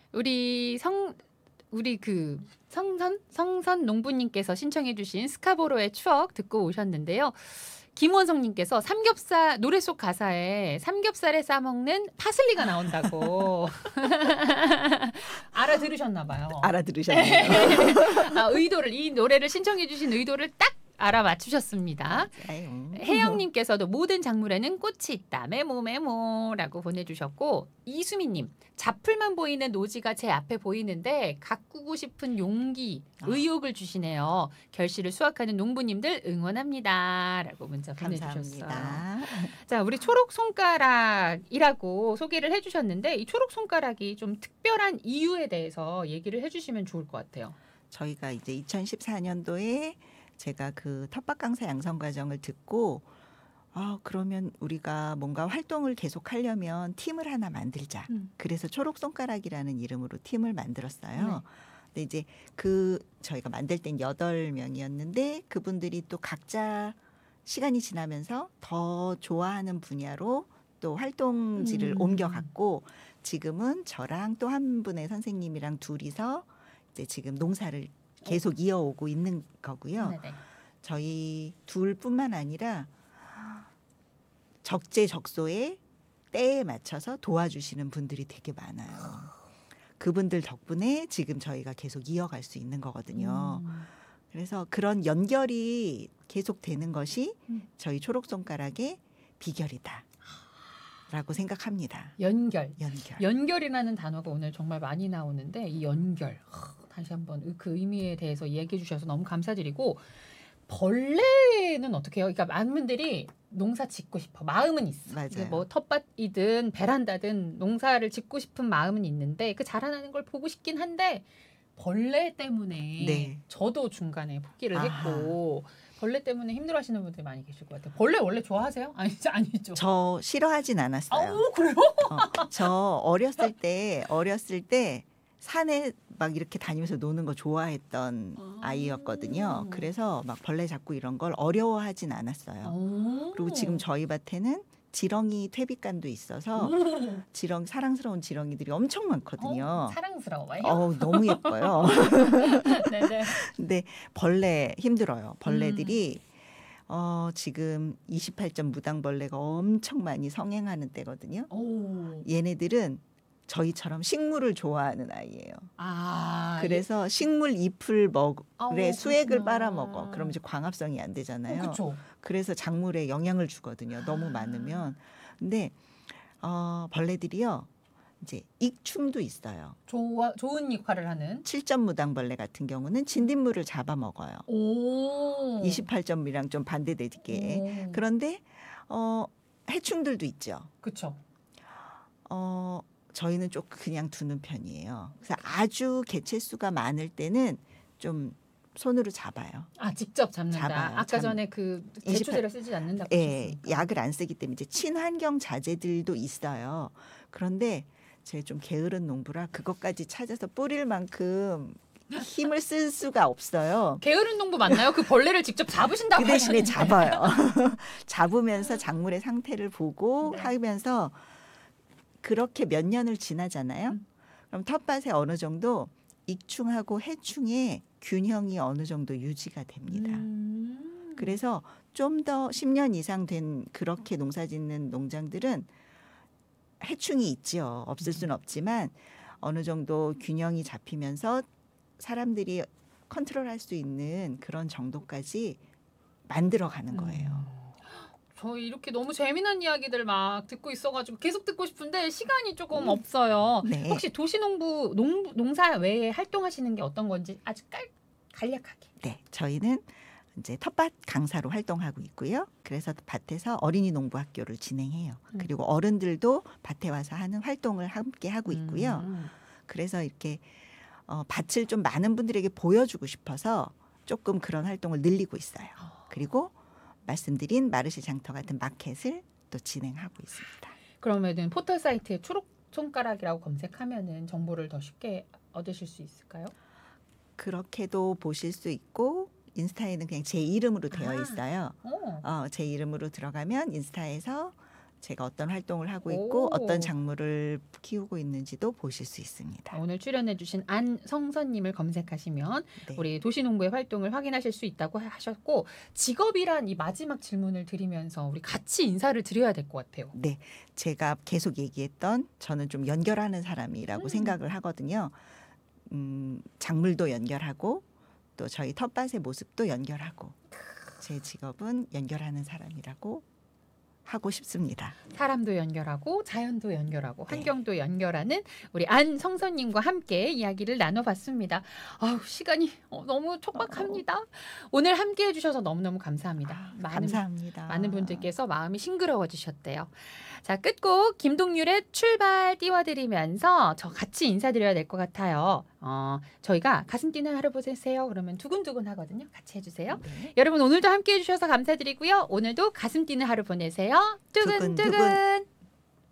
우리 그 성선 농부님께서 신청해주신 스카보로의 추억 듣고 오셨는데요. 김원성님께서 삼겹살 노래 속 가사에 삼겹살에 싸먹는 파슬리가 나온다고 알아들으셨나 봐요. 알아들으셨네요. 의도를 이 노래를 신청해주신 의도를 딱 알아맞추셨습니다. 혜영님께서도 모든 작물에는 꽃이 있다. 메모라고 보내주셨고 이수미님 잡풀만 보이는 노지가 제 앞에 보이는데 가꾸고 싶은 용기, 의욕을 주시네요. 결실을 수확하는 농부님들 응원합니다. 라고 문자 보내주셨어요. 감사합니다. 자, 우리 초록 손가락이라고 소개를 해주셨는데 이 초록 손가락이 좀 특별한 이유에 대해서 얘기를 해주시면 좋을 것 같아요. 저희가 이제 2014년도에 제가 그 텃밭 강사 양성 과정을 듣고 그러면 우리가 뭔가 활동을 계속 하려면 팀을 하나 만들자. 그래서 초록 손가락이라는 이름으로 팀을 만들었어요. 근데 이제 저희가 만들 땐 8명이었는데 그분들이 또 각자 시간이 지나면서 더 좋아하는 분야로 또 활동지를 옮겨갔고 지금은 저랑 또 한 분의 선생님이랑 둘이서 이제 지금 농사를 계속 이어오고 있는 거고요. 네네. 저희 둘뿐만 아니라 적재적소에 때에 맞춰서 도와주시는 분들이 되게 많아요. 그분들 덕분에 지금 저희가 계속 이어갈 수 있는 거거든요. 그래서 그런 연결이 계속 되는 것이 저희 초록손가락의 비결이다. 라고 생각합니다. 연결이라는 단어가 오늘 정말 많이 나오는데 이 연결 다시 한번 그 의미에 대해서 이야기해 주셔서 너무 감사드리고 벌레는 어떻게 해요? 그러니까 많은 분들이 농사 짓고 싶어 마음은 있어. 맞아요. 뭐 텃밭이든 베란다든 농사를 짓고 싶은 마음은 있는데 그 자라나는 걸 보고 싶긴 한데 벌레 때문에 저도 중간에 포기를 했고 벌레 때문에 힘들어하시는 분들이 많이 계실 것 같아요. 벌레 원래 좋아하세요? 아니죠. 저 싫어하진 않았어요. 그래요? 저 어렸을 때 산에 막 이렇게 다니면서 노는 거 좋아했던 아이였거든요. 그래서 막 벌레 잡고 이런 걸 어려워하진 않았어요. 그리고 지금 저희 밭에는 지렁이 퇴비간도 있어서 사랑스러운 지렁이들이 엄청 많거든요. 사랑스러워요? 너무 예뻐요. 네네. 근데 벌레 힘들어요. 벌레들이 지금 28점 무당벌레가 엄청 많이 성행하는 때거든요. 얘네들은 저희처럼 식물을 좋아하는 아이예요. 그래서 식물 잎을 수액을 빨아먹어. 그럼 이제 광합성이 안 되잖아요. 그쵸. 그래서 작물에 영향을 주거든요. 너무 많으면. 근데 벌레들이요. 이제 익충도 있어요. 좋은 역할을 하는. 7점 무당벌레 같은 경우는 진딧물을 잡아먹어요. 28점이랑 좀 반대되게. 그런데 해충들도 있죠. 그렇죠. 저희는 좀 그냥 두는 편이에요. 그래서 아주 개체수가 많을 때는 좀 손으로 잡아요. 직접 잡는다. 아까 전에 그 제초제를 쓰지 않는다고 하셨으니까. 약을 안 쓰기 때문에 이제 친환경 자재들도 있어요. 그런데 제가 좀 게으른 농부라 그것까지 찾아서 뿌릴 만큼 힘을 쓸 수가 없어요. 게으른 농부 맞나요? 그 벌레를 직접 잡으신다고 그 대신에 잡아요. 잡으면서 작물의 상태를 보고 하면서 그렇게 몇 년을 지나잖아요. 그럼 텃밭에 어느 정도 익충하고 해충의 균형이 어느 정도 유지가 됩니다. 그래서 좀 더 10년 이상 된 그렇게 농사 짓는 농장들은 해충이 있죠. 없을 수는 없지만 어느 정도 균형이 잡히면서 사람들이 컨트롤할 수 있는 그런 정도까지 만들어가는 거예요. 저 이렇게 너무 재미난 이야기들 막 듣고 있어가지고 계속 듣고 싶은데 시간이 조금 없어요. 네. 혹시 도시농부 농사 외에 활동하시는 게 어떤 건지 아주 간략하게. 네, 저희는 이제 텃밭 강사로 활동하고 있고요. 그래서 밭에서 어린이 농부 학교를 진행해요. 그리고 어른들도 밭에 와서 하는 활동을 함께 하고 있고요. 그래서 이렇게 밭을 좀 많은 분들에게 보여주고 싶어서 조금 그런 활동을 늘리고 있어요. 그리고 말씀드린 마르시 장터 같은 마켓을 또 진행하고 있습니다. 그러면은 포털 사이트에 초록 손가락이라고 검색하면은 정보를 더 쉽게 얻으실 수 있을까요? 그렇게도 보실 수 있고 인스타에는 그냥 제 이름으로 되어 있어요. 제 이름으로 들어가면 인스타에서 제가 어떤 활동을 하고 있고 오. 어떤 작물을 키우고 있는지도 보실 수 있습니다. 오늘 출연해주신 안성선님을 검색하시면 네. 우리 도시농부의 활동을 확인하실 수 있다고 하셨고 직업이란 이 마지막 질문을 드리면서 우리 같이 인사를 드려야 될 것 같아요. 네, 제가 계속 얘기했던 저는 좀 연결하는 사람이라고 생각을 하거든요. 작물도 연결하고 또 저희 텃밭의 모습도 연결하고 제 직업은 연결하는 사람이라고 하고 싶습니다. 사람도 연결하고 자연도 연결하고 네. 환경도 연결하는 우리 안성선님과 함께 이야기를 나눠봤습니다. 아우 시간이 너무 촉박합니다. 오늘 함께해 주셔서 너무너무 감사합니다. 감사합니다. 많은 분들께서 마음이 싱그러워지셨대요. 자 끝곡 김동률의 출발 띄워드리면서 저 같이 인사드려야 될 것 같아요. 저희가 가슴 뛰는 하루 보내세요. 그러면 두근두근 하거든요. 같이 해주세요. 네. 여러분 오늘도 함께해 주셔서 감사드리고요. 오늘도 가슴 뛰는 하루 보내세요. 두근두근. 두근두근.